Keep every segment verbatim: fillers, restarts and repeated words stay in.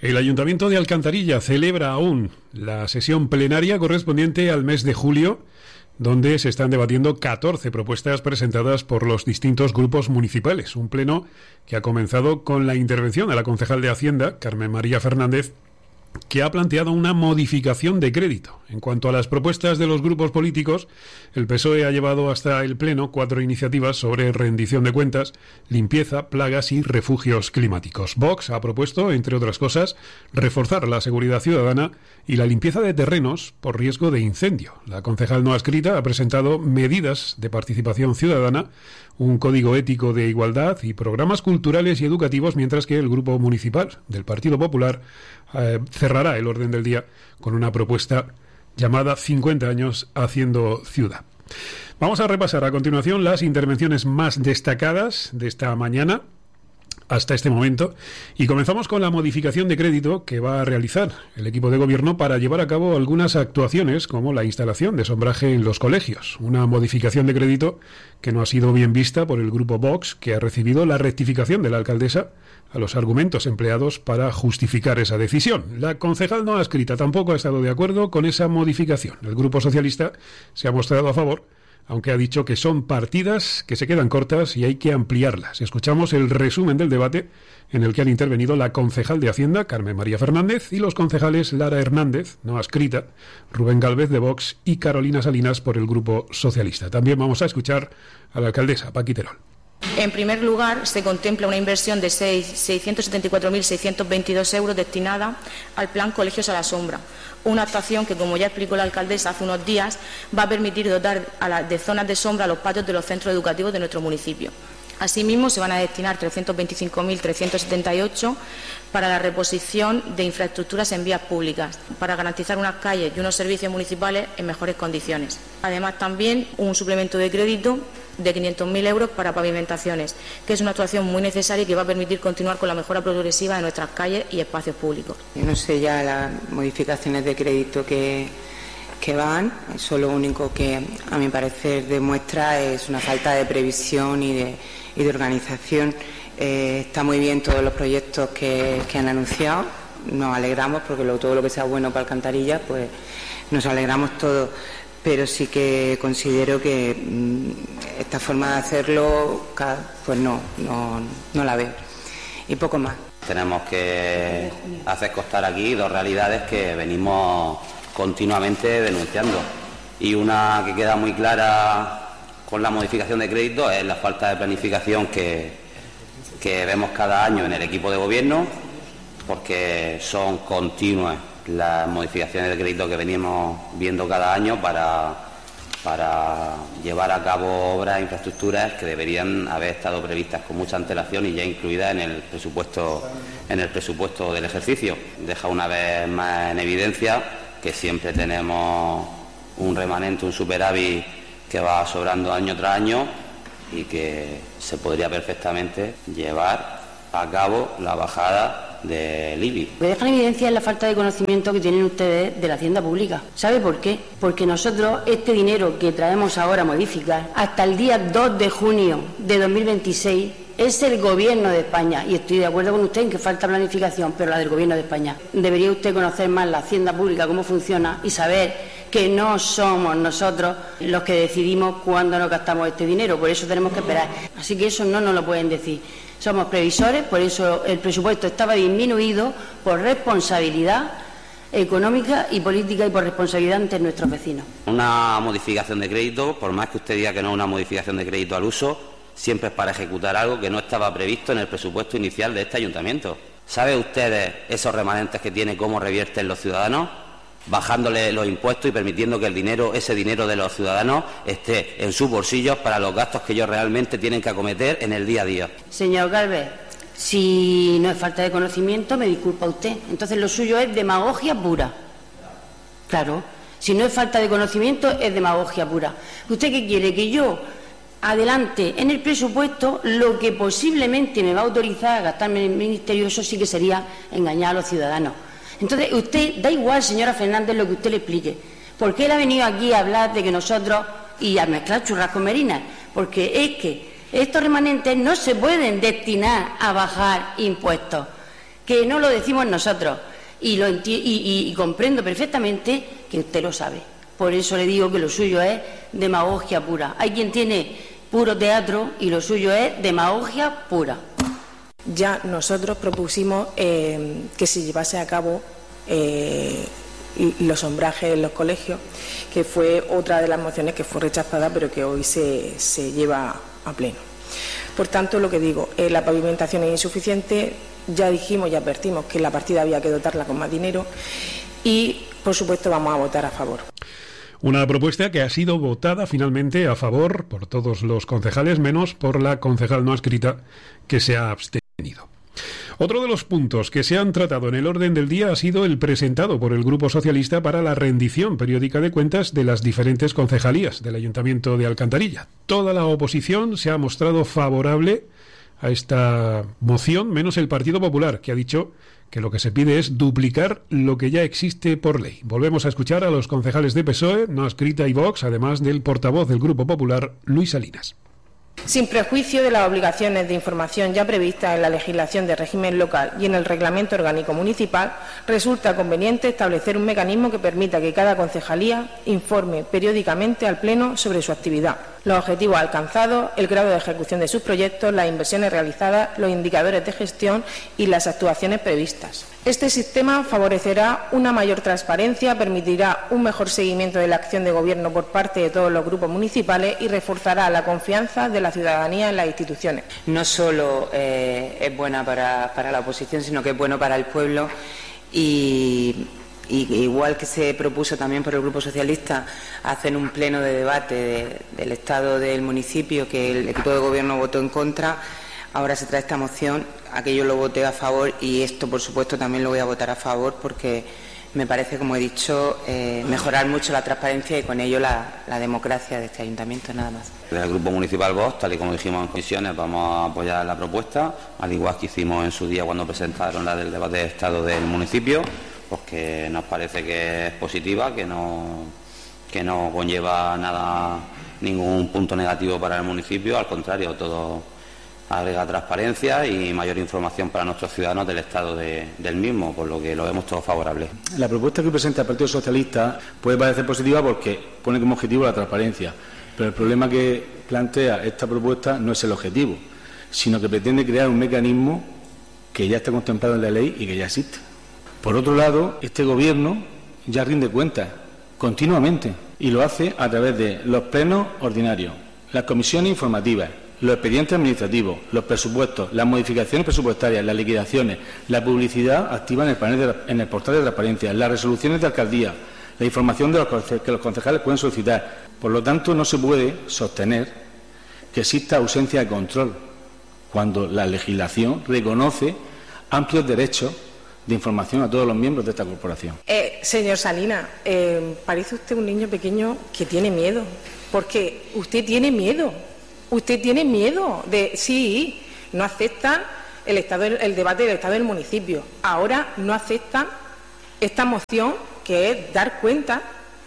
El Ayuntamiento de Alcantarilla celebra aún la sesión plenaria correspondiente al mes de julio, donde se están debatiendo catorce propuestas presentadas por los distintos grupos municipales. Un pleno que ha comenzado con la intervención de la concejal de Hacienda, Carmen María Fernández, que ha planteado una modificación de crédito. En cuanto a las propuestas de los grupos políticos, el P S O E ha llevado hasta el Pleno cuatro iniciativas sobre rendición de cuentas, limpieza, plagas y refugios climáticos. Vox ha propuesto, entre otras cosas, reforzar la seguridad ciudadana y la limpieza de terrenos por riesgo de incendio. La concejal no adscrita ha presentado medidas de participación ciudadana, un código ético de igualdad y programas culturales y educativos, mientras que el grupo municipal del Partido Popular eh, cerrará el orden del día con una propuesta llamada cincuenta años haciendo ciudad. Vamos a repasar a continuación las intervenciones más destacadas de esta mañana hasta este momento, y comenzamos con la modificación de crédito que va a realizar el equipo de gobierno para llevar a cabo algunas actuaciones como la instalación de sombraje en los colegios. Una modificación de crédito que no ha sido bien vista por el grupo Vox, que ha recibido la rectificación de la alcaldesa a los argumentos empleados para justificar esa decisión. La concejal no adscrita tampoco ha estado de acuerdo con esa modificación. El grupo socialista se ha mostrado a favor, aunque ha dicho que son partidas que se quedan cortas y hay que ampliarlas. Escuchamos el resumen del debate en el que han intervenido la concejal de Hacienda, Carmen María Fernández, y los concejales Lara Hernández, no adscrita, Rubén Gálvez de Vox y Carolina Salinas por el Grupo Socialista. También vamos a escuchar a la alcaldesa, Paqui Terol. En primer lugar, se contempla una inversión de seiscientos setenta y cuatro mil seiscientos veintidós euros destinada al Plan Colegios a la Sombra, una actuación que, como ya explicó la alcaldesa hace unos días, va a permitir dotar a la, de zonas de sombra a los patios de los centros educativos de nuestro municipio. Asimismo, se van a destinar trescientos veinticinco mil trescientos setenta y ocho para la reposición de infraestructuras en vías públicas, para garantizar unas calles y unos servicios municipales en mejores condiciones. Además, también un suplemento de crédito de quinientos mil euros para pavimentaciones, que es una actuación muy necesaria y que va a permitir continuar con la mejora progresiva de nuestras calles y espacios públicos. Yo no sé ya las modificaciones de crédito que, que van, eso lo único que a mi parecer demuestra es una falta de previsión y de, y de organización. Eh, está muy bien todos los proyectos que, que han anunciado, nos alegramos porque lo, todo lo que sea bueno para Alcantarilla, pues nos alegramos todos. Pero sí que considero que mmm, esta forma de hacerlo, pues no, no, no la veo. Y poco más. Tenemos que hacer constar aquí dos realidades que venimos continuamente denunciando. Y una que queda muy clara con la modificación de crédito es la falta de planificación que, que vemos cada año en el equipo de gobierno, porque son continuas las modificaciones de crédito que venimos viendo cada año para, para llevar a cabo obras e infraestructuras que deberían haber estado previstas con mucha antelación y ya incluidas en el presupuesto, en el presupuesto del ejercicio. Deja una vez más en evidencia que siempre tenemos un remanente, un superávit que va sobrando año tras año y que se podría perfectamente llevar a cabo la bajada del I B I. Lo que deja en evidencia es la falta de conocimiento que tienen ustedes de la hacienda pública. ¿Sabe por qué? Porque nosotros este dinero que traemos ahora a modificar hasta el día dos de junio de dos mil veintiséis es el Gobierno de España, y estoy de acuerdo con usted en que falta planificación, pero la del Gobierno de España. Debería usted conocer más la hacienda pública, cómo funciona, y saber que no somos nosotros los que decidimos cuándo nos gastamos este dinero, por eso tenemos que esperar. Así que eso no nos lo pueden decir. Somos previsores, por eso el presupuesto estaba disminuido por responsabilidad económica y política y por responsabilidad ante nuestros vecinos. Una modificación de crédito, por más que usted diga que no es una modificación de crédito al uso, siempre es para ejecutar algo que no estaba previsto en el presupuesto inicial de este ayuntamiento. ¿Saben ustedes esos remanentes que tiene, cómo revierten los ciudadanos? Bajándole los impuestos y permitiendo que el dinero, ese dinero de los ciudadanos esté en sus bolsillos para los gastos que ellos realmente tienen que acometer en el día a día. Señor Gálvez, si no es falta de conocimiento, me disculpa usted. Entonces lo suyo es demagogia pura. Claro, si no es falta de conocimiento, es demagogia pura. ¿Usted qué quiere? Que yo adelante en el presupuesto lo que posiblemente me va a autorizar a gastarme en el ministerio, eso sí que sería engañar a los ciudadanos. Entonces, usted, da igual, señora Fernández, lo que usted le explique, porque él ha venido aquí a hablar de que nosotros, y a mezclar churras con merinas, porque es que estos remanentes no se pueden destinar a bajar impuestos. que no lo decimos nosotros. Y, lo enti y, y, y comprendo perfectamente que usted lo sabe. Por eso le digo que lo suyo es demagogia pura. Hay quien tiene puro teatro y lo suyo es demagogia pura. Ya nosotros propusimos eh, que se llevase a cabo eh, los sombrajes en los colegios, que fue otra de las mociones que fue rechazada, pero que hoy se, se lleva a pleno. Por tanto, lo que digo, eh, la pavimentación es insuficiente. Ya dijimos y advertimos que la partida había que dotarla con más dinero y, por supuesto, vamos a votar a favor. Una propuesta que ha sido votada finalmente a favor por todos los concejales, menos por la concejal no adscrita, que se ha abstenido. Otro de los puntos que se han tratado en el orden del día ha sido el presentado por el Grupo Socialista para la rendición periódica de cuentas de las diferentes concejalías del Ayuntamiento de Alcantarilla. Toda la oposición se ha mostrado favorable a esta moción, menos el Partido Popular, que ha dicho que lo que se pide es duplicar lo que ya existe por ley. Volvemos a escuchar a los concejales de P S O E, no adscrita y Vox, además del portavoz del Grupo Popular, Luis Salinas. Sin prejuicio de las obligaciones de información ya previstas en la legislación de régimen local y en el Reglamento Orgánico Municipal, resulta conveniente establecer un mecanismo que permita que cada concejalía informe periódicamente al Pleno sobre su actividad, los objetivos alcanzados, el grado de ejecución de sus proyectos, las inversiones realizadas, los indicadores de gestión y las actuaciones previstas. Este sistema favorecerá una mayor transparencia, permitirá un mejor seguimiento de la acción de Gobierno por parte de todos los grupos municipales y reforzará la confianza de la ciudadanía en las instituciones. No solo eh, es buena para, para la oposición, sino que es bueno para el pueblo y, y igual que se propuso también por el Grupo Socialista hacer un pleno de debate de, del estado del municipio, que el equipo de Gobierno votó en contra. Ahora se trae esta moción, aquello lo voté a favor y esto, por supuesto, también lo voy a votar a favor porque me parece, como he dicho, eh, mejorar mucho la transparencia y con ello la, la democracia de este ayuntamiento, nada más. Desde el Grupo Municipal Vox, tal y como dijimos en comisiones, vamos a apoyar la propuesta, al igual que hicimos en su día cuando presentaron la del debate de Estado del municipio, porque nos parece que es positiva, que no, que no conlleva nada, ningún punto negativo para el municipio, al contrario, todo agrega transparencia y mayor información para nuestros ciudadanos del estado de, del mismo, por lo que lo vemos todo favorable. La propuesta que presenta el Partido Socialista puede parecer positiva porque pone como objetivo la transparencia, pero el problema que plantea esta propuesta no es el objetivo, sino que pretende crear un mecanismo que ya está contemplado en la ley y que ya existe. Por otro lado, este Gobierno ya rinde cuentas continuamente y lo hace a través de los plenos ordinarios, las comisiones informativas, los expedientes administrativos, los presupuestos, las modificaciones presupuestarias, las liquidaciones, la publicidad activa en el, panel de, en el portal de transparencia, las resoluciones de alcaldía, la información de los que los concejales pueden solicitar. Por lo tanto, no se puede sostener que exista ausencia de control cuando la legislación reconoce amplios derechos de información a todos los miembros de esta corporación. Eh, señor Salinas, eh, parece usted un niño pequeño que tiene miedo, porque usted tiene miedo. Usted tiene miedo de, sí, no aceptan el, estado, el debate del Estado del municipio. Ahora no aceptan esta moción que es dar cuenta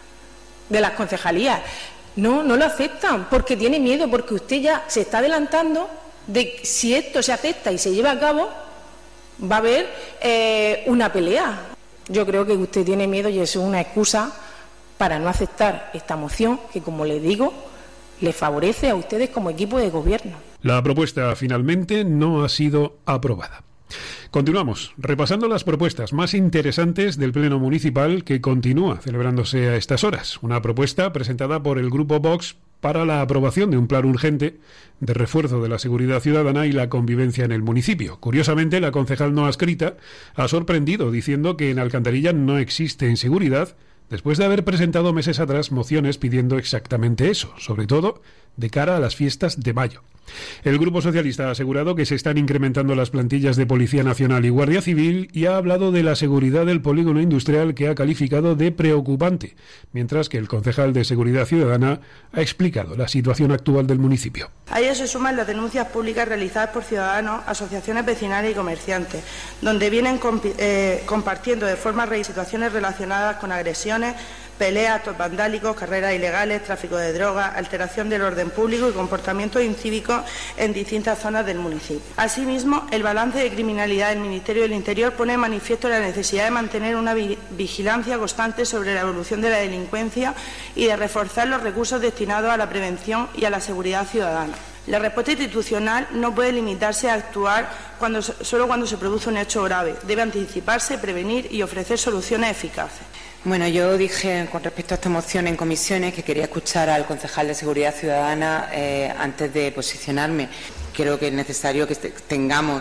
de las concejalías. No, no lo aceptan porque tiene miedo, porque usted ya se está adelantando de que si esto se acepta y se lleva a cabo, va a haber eh, una pelea. Yo creo que usted tiene miedo y eso es una excusa para no aceptar esta moción que, como le digo, le favorece a ustedes como equipo de gobierno. La propuesta finalmente no ha sido aprobada. Continuamos repasando las propuestas más interesantes del Pleno Municipal que continúa celebrándose a estas horas. Una propuesta presentada por el Grupo Vox para la aprobación de un plan urgente de refuerzo de la seguridad ciudadana y la convivencia en el municipio. Curiosamente, la concejal no adscrita ha sorprendido diciendo que en Alcantarilla no existe inseguridad, después de haber presentado meses atrás mociones pidiendo exactamente eso, sobre todo de cara a las fiestas de mayo. El Grupo Socialista ha asegurado que se están incrementando las plantillas de Policía Nacional y Guardia Civil y ha hablado de la seguridad del polígono industrial que ha calificado de preocupante, mientras que el concejal de Seguridad Ciudadana ha explicado la situación actual del municipio. A ello se suman las denuncias públicas realizadas por ciudadanos, asociaciones vecinales y comerciantes, donde vienen comp eh, compartiendo de forma real situaciones relacionadas con agresiones, peleas, actos vandálicos, carreras ilegales, tráfico de drogas, alteración del orden público y comportamientos incívicos en distintas zonas del municipio. Asimismo, el balance de criminalidad del Ministerio del Interior pone de manifiesto la necesidad de mantener una vigilancia constante sobre la evolución de la delincuencia y de reforzar los recursos destinados a la prevención y a la seguridad ciudadana. La respuesta institucional no puede limitarse a actuar cuando, solo cuando se produce un hecho grave. Debe anticiparse, prevenir y ofrecer soluciones eficaces. Bueno, yo dije con respecto a esta moción en comisiones que quería escuchar al concejal de Seguridad Ciudadana eh, antes de posicionarme. Creo que es necesario que tengamos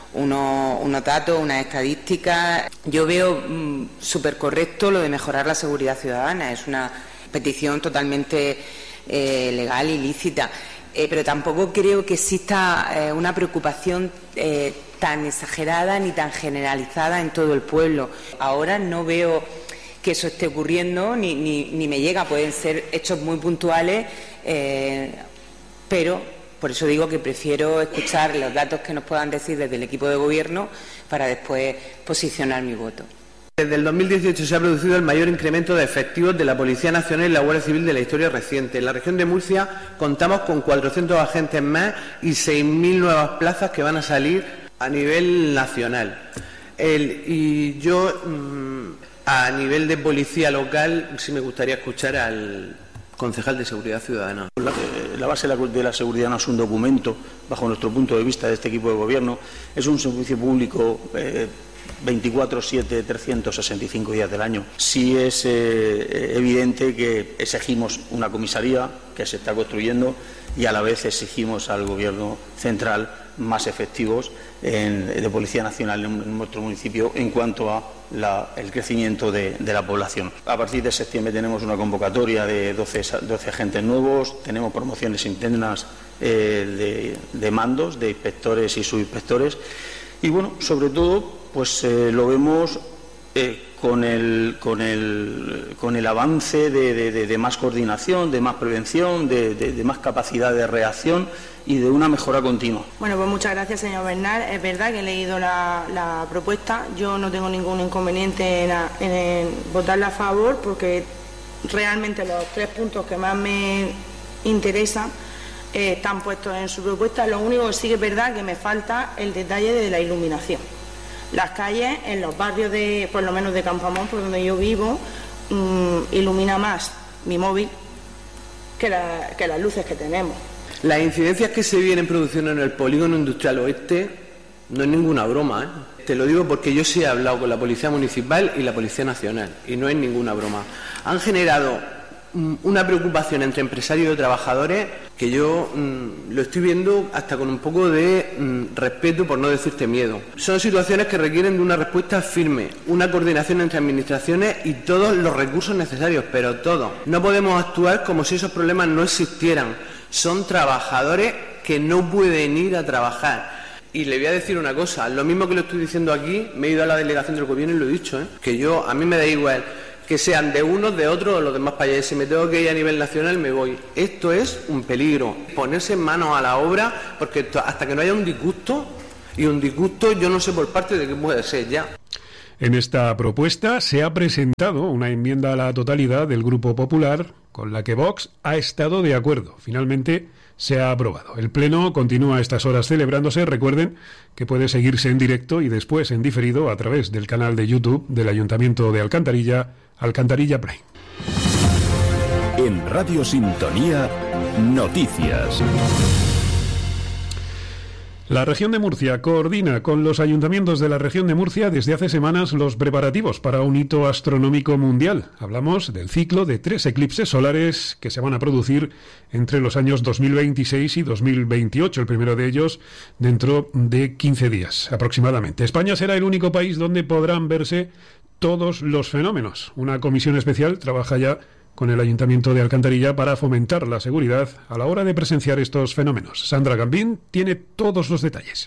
unos, unos datos, unas estadísticas. Yo veo mmm, súper correcto lo de mejorar la seguridad ciudadana. Es una petición totalmente eh, legal y lícita. Eh, pero tampoco creo que exista eh, una preocupación eh, tan exagerada ni tan generalizada en todo el pueblo. Ahora no veo que eso esté ocurriendo, ni, ni, ni me llega. Pueden ser hechos muy puntuales, eh, pero por eso digo que prefiero escuchar los datos que nos puedan decir desde el equipo de gobierno para después posicionar mi voto. Desde el dos mil dieciocho se ha producido el mayor incremento de efectivos de la Policía Nacional y la Guardia Civil de la historia reciente. En la región de Murcia contamos con cuatrocientos agentes más y seis mil nuevas plazas que van a salir a nivel nacional. El, y yo, mmm, a nivel de policía local, sí me gustaría escuchar al concejal de Seguridad Ciudadana. La, la base de la, de la seguridad no es un documento, bajo nuestro punto de vista de este equipo de gobierno, es un servicio público eh, veinticuatro siete, trescientos sesenta y cinco días del año. Sí es eh, evidente que exigimos una comisaría que se está construyendo y a la vez exigimos al Gobierno central más efectivos en, de Policía Nacional en, en nuestro municipio en cuanto a la, el crecimiento de, de la población. A partir de septiembre tenemos una convocatoria de doce, doce agentes nuevos, tenemos promociones internas eh, de, de mandos, de inspectores y subinspectores y bueno, sobre todo pues eh, lo vemos eh, con, el, con, el, con el avance de, de, de, de más coordinación, de más prevención, de, de, de más capacidad de reacción y de una mejora continua. Bueno, pues muchas gracias, señor Bernal. Es verdad que he leído la, la propuesta. Yo no tengo ningún inconveniente en, en, en votarla a favor porque realmente los tres puntos que más me interesan eh, están puestos en su propuesta. Lo único que sí que es verdad que me falta el detalle de la iluminación. Las calles en los barrios de, por lo menos de Campoamor, por donde yo vivo, mmm, ilumina más mi móvil que, la, que las luces que tenemos. Las incidencias que se vienen produciendo en el polígono industrial oeste no es ninguna broma, ¿eh? Te lo digo porque yo sí he hablado con la Policía Municipal y la Policía Nacional y no es ninguna broma. Han generado mmm, una preocupación entre empresarios y trabajadores que yo mmm, lo estoy viendo hasta con un poco de mmm, respeto, por no decirte miedo. Son situaciones que requieren de una respuesta firme, una coordinación entre administraciones y todos los recursos necesarios, pero todos. No podemos actuar como si esos problemas no existieran. Son trabajadores que no pueden ir a trabajar. Y le voy a decir una cosa, lo mismo que lo estoy diciendo aquí, me he ido a la delegación del gobierno y lo he dicho, ¿eh? Que yo, a mí me da igual que sean de unos, de otros o los demás para allá. Si me tengo que ir a nivel nacional, me voy. Esto es un peligro, ponerse manos a la obra, porque esto, hasta que no haya un disgusto, y un disgusto yo no sé por parte de qué puede ser ya. En esta propuesta se ha presentado una enmienda a la totalidad del Grupo Popular con la que Vox ha estado de acuerdo. Finalmente se ha aprobado. El Pleno continúa a estas horas celebrándose. Recuerden que puede seguirse en directo y después en diferido a través del canal de YouTube del Ayuntamiento de Alcantarilla, Alcantarilla Prime. En Radio Sintonía, noticias. La región de Murcia coordina con los ayuntamientos de la región de Murcia desde hace semanas los preparativos para un hito astronómico mundial. Hablamos del ciclo de tres eclipses solares que se van a producir entre los años dos mil veintiséis y dos mil veintiocho, el primero de ellos dentro de quince días aproximadamente. España será el único país donde podrán verse todos los fenómenos. Una comisión especial trabaja ya con el Ayuntamiento de Alcantarilla para fomentar la seguridad a la hora de presenciar estos fenómenos. Sandra Gambín tiene todos los detalles.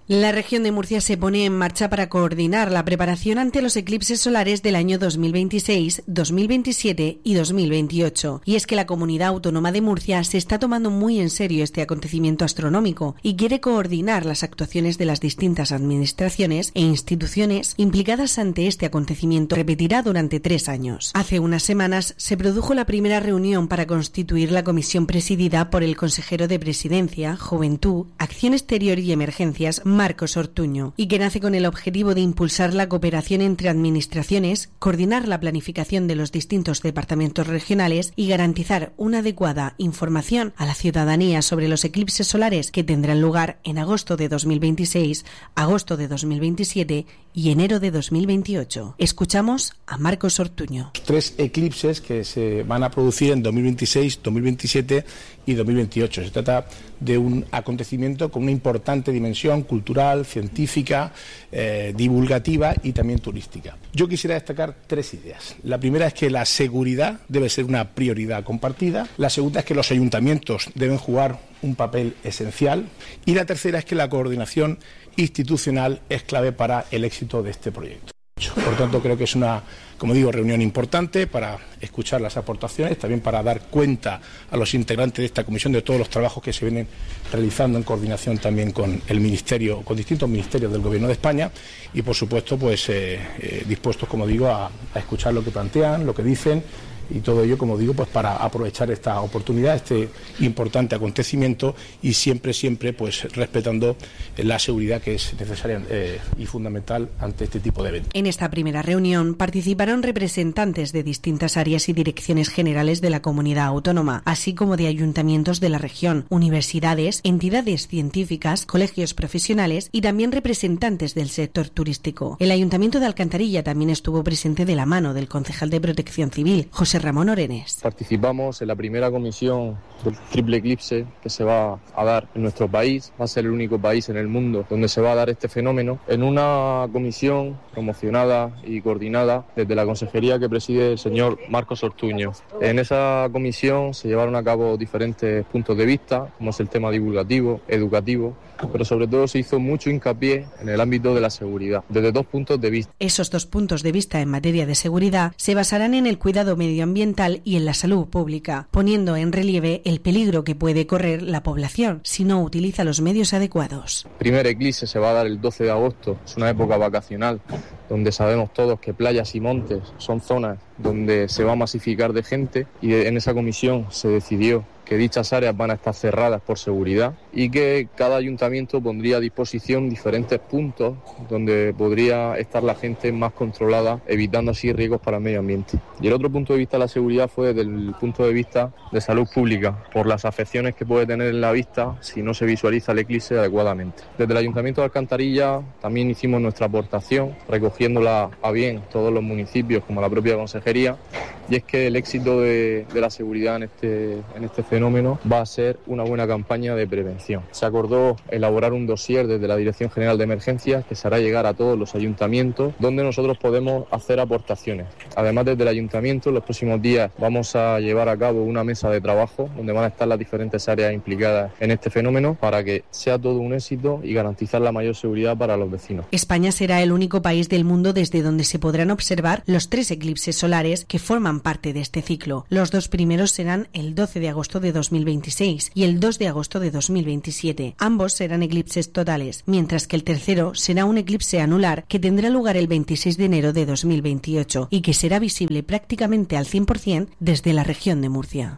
La región de Murcia se pone en marcha para coordinar la preparación ante los eclipses solares del año dos mil veintiséis, dos mil veintisiete y dos mil veintiocho. Y es que la Comunidad Autónoma de Murcia se está tomando muy en serio este acontecimiento astronómico y quiere coordinar las actuaciones de las distintas administraciones e instituciones implicadas ante este acontecimiento. Repetirá durante tres años. Hace unas semanas se produjo la primera reunión para constituir la comisión presidida por el consejero de Presidencia, Juventud, Acción Exterior y Emergencias, Marcos Ortuño, y que nace con el objetivo de impulsar la cooperación entre administraciones, coordinar la planificación de los distintos departamentos regionales y garantizar una adecuada información a la ciudadanía sobre los eclipses solares que tendrán lugar en agosto de dos mil veintiséis, agosto de dos mil veintisiete y enero de dos mil veintiocho. Escuchamos a Marcos Ortuño. Tres eclipses que se van a producir en dos mil veintiséis, dos mil veintisiete y dos mil veintiocho. Se trata de un acontecimiento con una importante dimensión cultural, científica, eh, divulgativa y también turística. Yo quisiera destacar tres ideas. La primera es que la seguridad debe ser una prioridad compartida. La segunda es que los ayuntamientos deben jugar un papel esencial. Y la tercera es que la coordinación institucional es clave para el éxito de este proyecto. Por tanto, creo que es una, como digo, reunión importante para escuchar las aportaciones, también para dar cuenta a los integrantes de esta comisión de todos los trabajos que se vienen realizando en coordinación también con el ministerio, con distintos ministerios del Gobierno de España y, por supuesto, pues eh, eh, dispuestos, como digo, a, a escuchar lo que plantean, lo que dicen. Y todo ello, como digo, pues para aprovechar esta oportunidad, este importante acontecimiento y siempre, siempre, pues respetando la seguridad que es necesaria eh, y fundamental ante este tipo de eventos. En esta primera reunión participaron representantes de distintas áreas y direcciones generales de la comunidad autónoma, así como de ayuntamientos de la región, universidades, entidades científicas, colegios profesionales y también representantes del sector turístico. El Ayuntamiento de Alcantarilla también estuvo presente de la mano del concejal de Protección Civil, José Ramón Orenes. Participamos en la primera comisión del triple eclipse que se va a dar en nuestro país. Va a ser el único país en el mundo donde se va a dar este fenómeno, en una comisión promocionada y coordinada desde la consejería que preside el señor Marcos Ortuño. En esa comisión se llevaron a cabo diferentes puntos de vista, como es el tema divulgativo, educativo, pero sobre todo se hizo mucho hincapié en el ámbito de la seguridad, desde dos puntos de vista. Esos dos puntos de vista en materia de seguridad se basarán en el cuidado medioambiental y en la salud pública, poniendo en relieve el peligro que puede correr la población si no utiliza los medios adecuados. El primer eclipse se va a dar el doce de agosto, es una época vacacional, donde sabemos todos que playas y montes son zonas donde se va a masificar de gente y en esa comisión se decidió que dichas áreas van a estar cerradas por seguridad y que cada ayuntamiento pondría a disposición diferentes puntos donde podría estar la gente más controlada, evitando así riesgos para el medio ambiente. Y el otro punto de vista de la seguridad fue desde el punto de vista de salud pública, por las afecciones que puede tener en la vista si no se visualiza el eclipse adecuadamente. Desde el Ayuntamiento de Alcantarilla también hicimos nuestra aportación, recogiéndola a bien todos los municipios como la propia consejería, y es que el éxito de, de la seguridad en este, en este fenómeno va a ser una buena campaña de prevención. Se acordó elaborar un dossier desde la Dirección General de Emergencias que se hará llegar a todos los ayuntamientos donde nosotros podemos hacer aportaciones. Además, desde el ayuntamiento en los próximos días vamos a llevar a cabo una mesa de trabajo donde van a estar las diferentes áreas implicadas en este fenómeno para que sea todo un éxito y garantizar la mayor seguridad para los vecinos. España será el único país del mundo desde donde se podrán observar los tres eclipses solares que forman parte de este ciclo. Los dos primeros serán el doce de agosto de dos mil veintiséis y el dos de agosto de dos mil veintisiete. Ambos serán eclipses totales, mientras que el tercero será un eclipse anular que tendrá lugar el veintiséis de enero de dos mil veintiocho y que será visible prácticamente al cien por ciento desde la región de Murcia.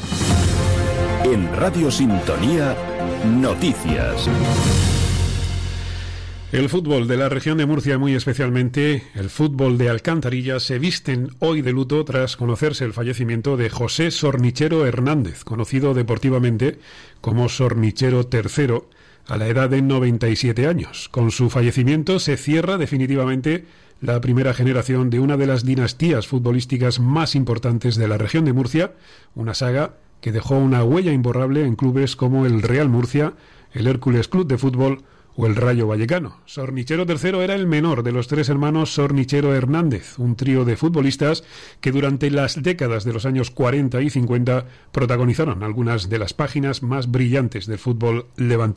En Radio Sintonía, noticias. El fútbol de la región de Murcia, muy especialmente el fútbol de Alcantarilla, se visten hoy de luto tras conocerse el fallecimiento de José Sornichero Hernández, conocido deportivamente como Sornichero tercero, a la edad de noventa y siete años. Con su fallecimiento se cierra definitivamente la primera generación de una de las dinastías futbolísticas más importantes de la región de Murcia, una saga que dejó una huella imborrable en clubes como el Real Murcia, el Hércules Club de Fútbol o el Rayo Vallecano. Sornichero tercero era el menor de los tres hermanos Sornichero Hernández, un trío de futbolistas que durante las décadas de los años cuarenta y cincuenta protagonizaron algunas de las páginas más brillantes del fútbol levantino.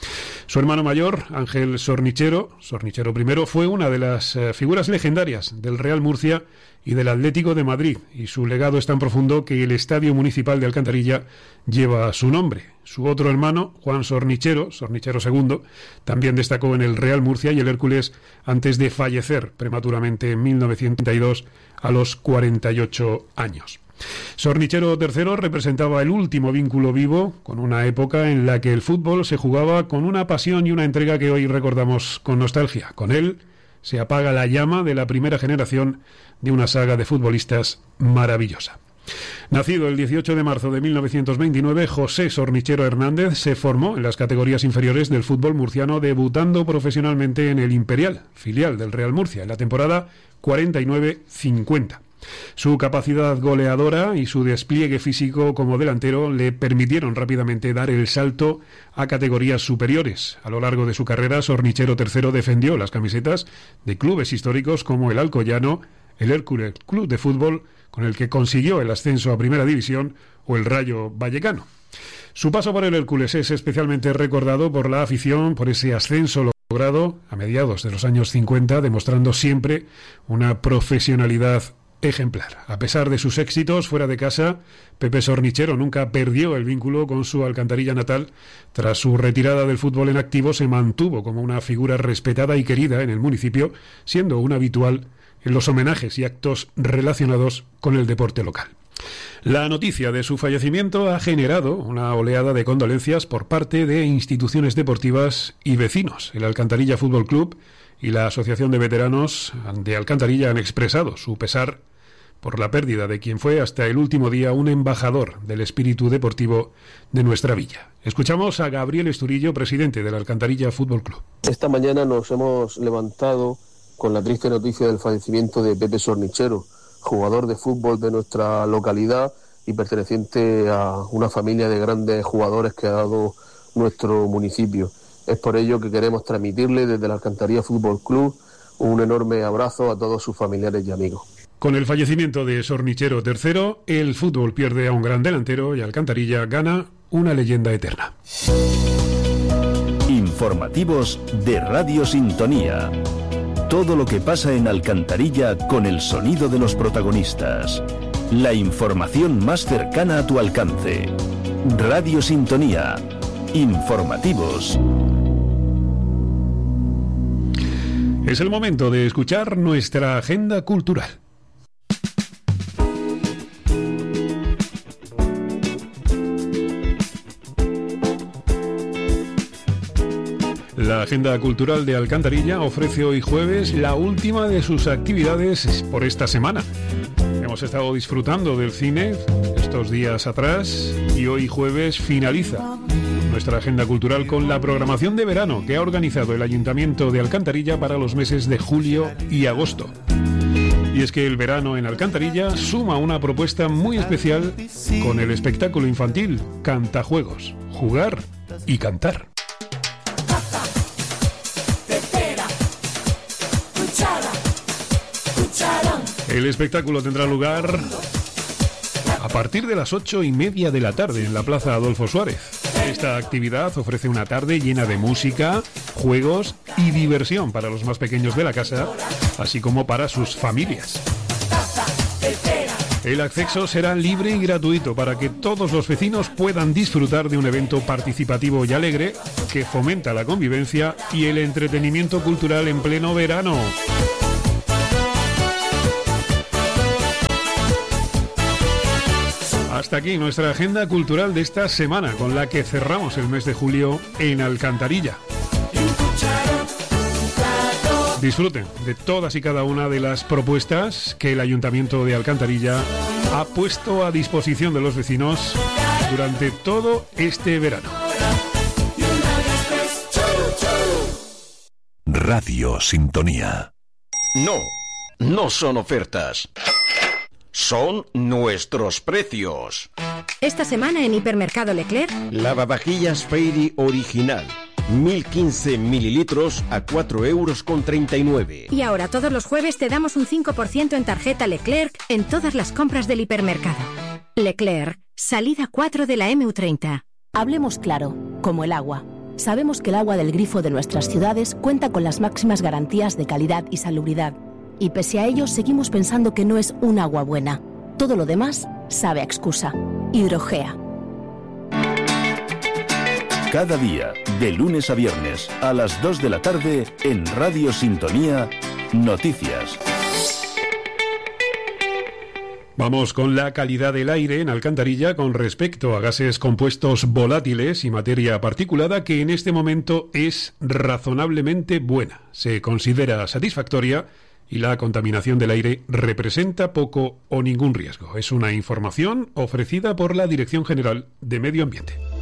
Su hermano mayor, Ángel Sornichero, Sornichero primero, fue una de las eh, figuras legendarias del Real Murcia y del Atlético de Madrid, y su legado es tan profundo que el Estadio Municipal de Alcantarilla lleva su nombre. Su otro hermano, Juan Sornichero, Sornichero segundo, también destacó en el Real Murcia y el Hércules antes de fallecer prematuramente en mil novecientos treinta y dos a los cuarenta y ocho años. Sornichero tercero representaba el último vínculo vivo con una época en la que el fútbol se jugaba con una pasión y una entrega que hoy recordamos con nostalgia. Con él se apaga la llama de la primera generación de una saga de futbolistas maravillosa. Nacido el dieciocho de marzo de mil novecientos veintinueve, José Sornichero Hernández se formó en las categorías inferiores del fútbol murciano, debutando profesionalmente en el Imperial, filial del Real Murcia, en la temporada cuarenta y nueve cincuenta. Su capacidad goleadora y su despliegue físico como delantero le permitieron rápidamente dar el salto a categorías superiores. A lo largo de su carrera, Sornichero tercero defendió las camisetas de clubes históricos como el Alcoyano, el Hércules Club de Fútbol, con el que consiguió el ascenso a Primera División, o el Rayo Vallecano. Su paso por el Hércules es especialmente recordado por la afición por ese ascenso logrado a mediados de los años cincuenta, demostrando siempre una profesionalidad ejemplar. A pesar de sus éxitos fuera de casa, Pepe Sornichero nunca perdió el vínculo con su Alcantarilla natal. Tras su retirada del fútbol en activo, se mantuvo como una figura respetada y querida en el municipio, siendo un habitual en los homenajes y actos relacionados con el deporte local. La noticia de su fallecimiento ha generado una oleada de condolencias por parte de instituciones deportivas y vecinos. El Alcantarilla Fútbol Club y la Asociación de Veteranos de Alcantarilla han expresado su pesar por la pérdida de quien fue hasta el último día un embajador del espíritu deportivo de nuestra villa. Escuchamos a Gabriel Esturillo, presidente del Alcantarilla Fútbol Club. Esta mañana nos hemos levantado con la triste noticia del fallecimiento de Pepe Sornichero, jugador de fútbol de nuestra localidad y perteneciente a una familia de grandes jugadores que ha dado nuestro municipio. Es por ello que queremos transmitirle desde el Alcantarilla Fútbol Club un enorme abrazo a todos sus familiares y amigos. Con el fallecimiento de Sornichero tercero, el fútbol pierde a un gran delantero y Alcantarilla gana una leyenda eterna. Informativos de Radio Sintonía. Todo lo que pasa en Alcantarilla con el sonido de los protagonistas. La información más cercana a tu alcance. Radio Sintonía. Informativos. Es el momento de escuchar nuestra agenda cultural. La agenda cultural de Alcantarilla ofrece hoy jueves la última de sus actividades por esta semana. Hemos estado disfrutando del cine estos días atrás y hoy jueves finaliza nuestra agenda cultural con la programación de verano que ha organizado el Ayuntamiento de Alcantarilla para los meses de julio y agosto. Y es que el verano en Alcantarilla suma una propuesta muy especial con el espectáculo infantil Cantajuegos, jugar y cantar. El espectáculo tendrá lugar a partir de las ocho y media de la tarde en la Plaza Adolfo Suárez. Esta actividad ofrece una tarde llena de música, juegos y diversión para los más pequeños de la casa, así como para sus familias. El acceso será libre y gratuito para que todos los vecinos puedan disfrutar de un evento participativo y alegre que fomenta la convivencia y el entretenimiento cultural en pleno verano. Hasta aquí nuestra agenda cultural de esta semana, con la que cerramos el mes de julio en Alcantarilla. Disfruten de todas y cada una de las propuestas que el Ayuntamiento de Alcantarilla ha puesto a disposición de los vecinos durante todo este verano. Radio Sintonía. No, no son ofertas. Son nuestros precios. Esta semana en Hipermercado Leclerc, Lavavajillas Fairy original, mil quince mililitros a cuatro euros con treinta y nueve. Y ahora todos los jueves te damos un cinco por ciento en tarjeta Leclerc en todas las compras del hipermercado. Leclerc, salida cuatro de la eme u treinta. Hablemos claro, como el agua. Sabemos que el agua del grifo de nuestras ciudades cuenta con las máximas garantías de calidad y salubridad. Y pese a ello, seguimos pensando que no es un agua buena. Todo lo demás sabe a excusa. Hidrogea. Cada día, de lunes a viernes, a las dos de la tarde, en Radio Sintonía, Noticias. Vamos con la calidad del aire en Alcantarilla con respecto a gases compuestos volátiles y materia particulada, que en este momento es razonablemente buena. Se considera satisfactoria y la contaminación del aire representa poco o ningún riesgo. Es una información ofrecida por la Dirección General de Medio Ambiente.